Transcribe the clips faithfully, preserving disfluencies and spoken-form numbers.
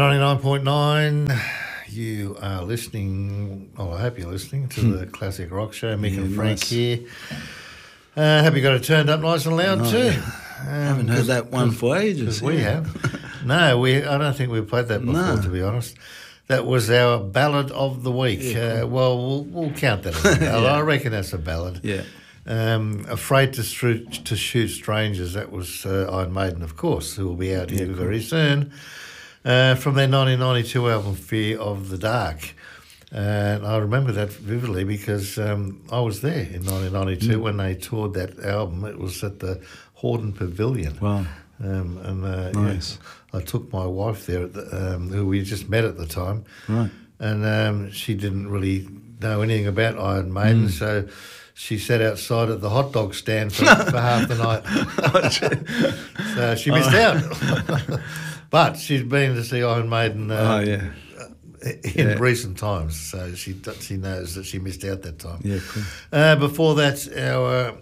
ninety-nine point nine, you are listening, oh, I hope you're listening to the Classic Rock Show. Mick Yeah, and Frank nice. here. Uh, hope you got it turned up nice and loud Oh, too. yeah. Um, I haven't heard that one for ages. Because we yeah. have. No, we. I don't think we've played that before, No. to be honest. That was our ballad of the week. Yeah, uh, well, well, we'll count that as a ballad. Yeah. I reckon that's a ballad. Yeah. Um, Afraid to, Stru- to Shoot Strangers, that was uh, Iron Maiden, of course, who will be out here Yeah, very soon, uh, from their nineteen ninety-two album Fear of the Dark. And I remember that vividly because um, I was there in nineteen ninety-two Mm. when they toured that album. It was at the Hordern Pavilion. Wow. Um, and uh, Nice. yeah, I took my wife there, at the, um, who we just met at the time, Right. and um, she didn't really know anything about Iron Maiden, Mm. so she sat outside at the hot dog stand for, for half the night. So she missed out. But she's been to see Iron Maiden uh, Oh, yeah. in Yeah. recent times, so she she knows that she missed out that time. Yeah, cool. Uh, before that, our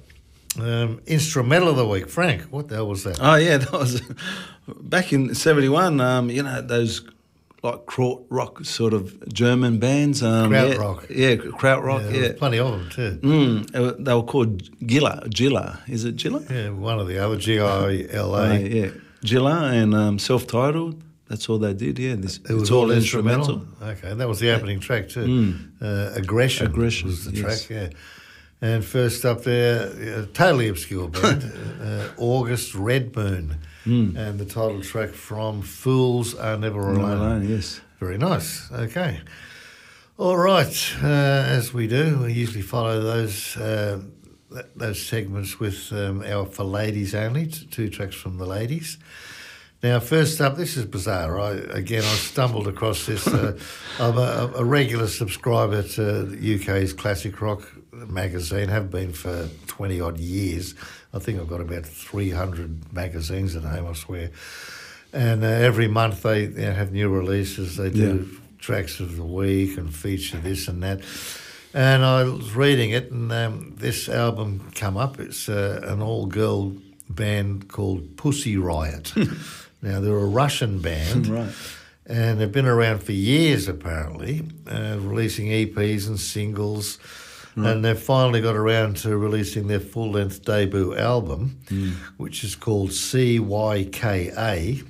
um, instrumental of the week, Frank. What the hell was that? Oh, yeah, that was back in seventy-one, um, you know, those like kraut rock sort of German bands. Um, yeah, Krautrock. Yeah, Krautrock, yeah, yeah. there's plenty of them too. Mm, they were- they were called Gilla. Gilla. Is it Gilla? Yeah, one or the other, G I L A. Uh, yeah. Gilla and um, self-titled. That's all they did, yeah. This, It was it's all instrumental. Okay, that was the opening track too. Mm. Uh, Aggression, Aggression, was the yes. track, yeah. And first up there, yeah, totally obscure band, uh, August Red Moon, Mm. and the title track from Fools Are Never Not Alone. alone, yes. Very nice. Okay. All right. Uh, as we do, we usually follow those uh, th- those segments with um, our For Ladies Only, t- two tracks from the ladies. Now, first up, this is bizarre. I, again, I stumbled across this. Uh, I'm a, a regular subscriber to the U K's Classic Rock magazine, have been for twenty-odd years. I think I've got about three hundred magazines at home, I swear. And uh, every month they you know, have new releases. They do Yeah. tracks of the week and feature this and that. And I was reading it, and um, this album come up. It's uh, an all-girl band called Pussy Riot. Now, they're a Russian band, Right. and they've been around for years, apparently, uh, releasing E Ps and singles. And they've finally got around to releasing their full-length debut album, Mm. which is called C Y K A.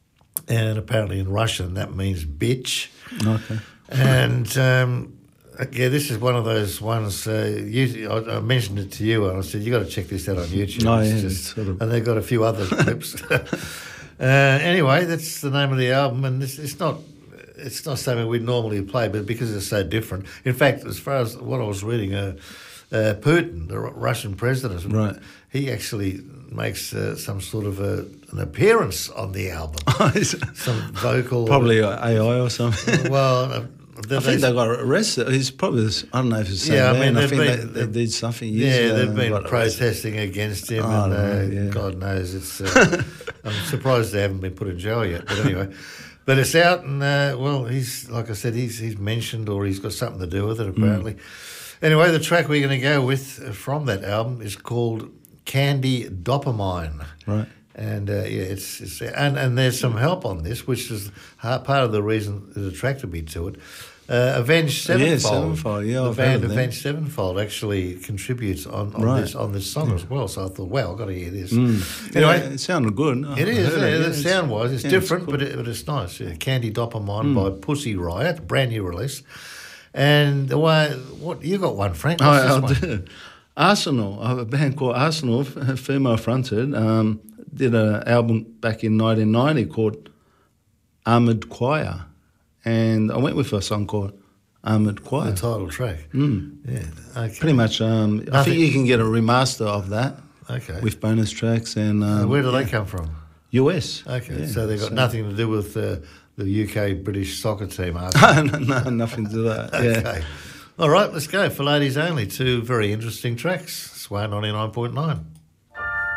And apparently in Russian that means bitch. Okay. And um, yeah, this is one of those ones. Uh, you, I, I mentioned it to you, and I said you got to check this out on YouTube. Oh, It's yeah, just- it's sort of- and they've got a few other clips. uh, anyway, that's the name of the album, and this, it's not. It's not something we'd normally play, but because it's so different. In fact, as far as what I was reading, uh, uh, Putin, the Ru- Russian president, Right. he actually makes uh, some sort of a, an appearance on the album, some vocal. Probably A I or something. Well, uh, I think they got arrested. He's probably, I don't know if it's the same Yeah, I man. mean, I they've think been- they, they did something years yeah, ago they've and been got arrested. protesting against him, Oh, and uh, right, yeah. God knows it's. Uh, I'm surprised they haven't been put in jail yet. But anyway, but it's out, and uh, well, he's like I said, he's he's mentioned or he's got something to do with it apparently. Anyway, the track we're going to go with uh, from that album is called Candy Dopamine. Right. And uh, yeah, it's, it's and, and there's some help on this, which is ha- part of the reason that attracted me to it. Uh, Avenged Yeah, Sevenfold, Sevenfold, yeah, the I've band heard of them. Avenged Sevenfold actually contributes on, on Right. this on this song as well. So I thought, wow, I've got to hear this. Mm. Anyway, Yeah, it sounded good. it is. I heard Yeah, it, yeah, the it's- sound wise, it's yeah, different, cool. but, it, but it's nice. Yeah, Candy Dopamine by Pussy Riot, brand new release. And the way, what you got one, Frank? Oh, What's I'll this one? do. Arsenal, I have a band called Arsenal, f- female fronted, um, did an album back in nineteen ninety called Armoured Choir. And I went with a song called Armoured Choir. The title track. Mm. Yeah. Okay. Pretty much, um, I Nothing- think you can get a remaster of that Okay. with bonus tracks and um, Where do yeah, they come from? U S. Okay, Yeah, so they've got so- nothing to do with uh, the U K British soccer team, Arsenal. no, no, nothing to do with that. Yeah. Okay. All right, let's go. For ladies only, two very interesting tracks. Sway ninety-nine point nine.